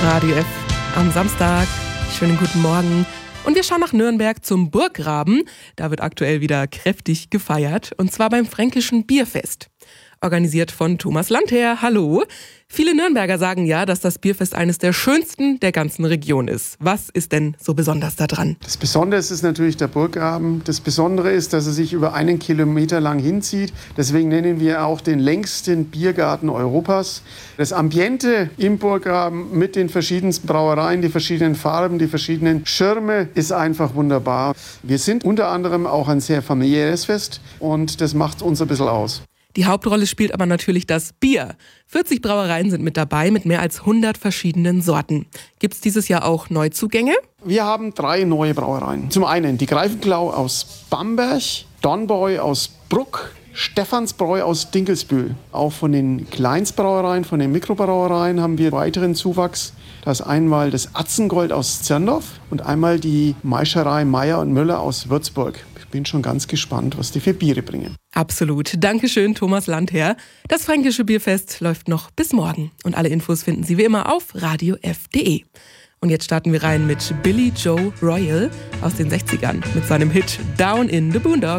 Radio F am Samstag. Schönen guten Morgen. Und wir schauen nach Nürnberg zum Burggraben. Da wird aktuell wieder kräftig gefeiert. Und zwar beim Fränkischen Bierfest. Organisiert von Thomas Landherr. Hallo. Viele Nürnberger sagen ja, dass das Bierfest eines der schönsten der ganzen Region ist. Was ist denn so besonders daran? Das Besondere ist natürlich der Burggraben. Das Besondere ist, dass er sich über 1 Kilometer lang hinzieht. Deswegen nennen wir auch den längsten Biergarten Europas. Das Ambiente im Burggraben mit den verschiedensten Brauereien, die verschiedenen Farben, die verschiedenen Schirme ist einfach wunderbar. Wir sind unter anderem auch ein sehr familiäres Fest und das macht uns ein bisschen aus. Die Hauptrolle spielt aber natürlich das Bier. 40 Brauereien sind mit dabei, mit mehr als 100 verschiedenen Sorten. Gibt es dieses Jahr auch Neuzugänge? Wir haben 3 neue Brauereien. Zum einen die Greifenklau aus Bamberg, Dornbräu aus Bruck, Stephansbräu aus Dinkelsbühl. Auch von den Kleinstbrauereien, von den Mikrobrauereien haben wir weiteren Zuwachs. Das ist einmal das Atzengold aus Zirndorf und einmal die Maischerei Meier und Müller aus Würzburg. Ich bin schon ganz gespannt, was die für Biere bringen. Absolut. Dankeschön, Thomas Landherr. Das Fränkische Bierfest läuft noch bis morgen. Und alle Infos finden Sie wie immer auf radiof.de. Und jetzt starten wir rein mit Billy Joe Royal aus den 60ern mit seinem Hit Down in the Boondocks.